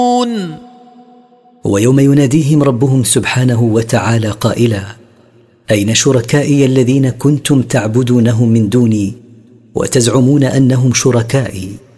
ويوم يناديهم ربهم سبحانه وتعالى قائلا: أين شركائي الذين كنتم تعبدونهم من دوني وتزعمون أنهم شركائي؟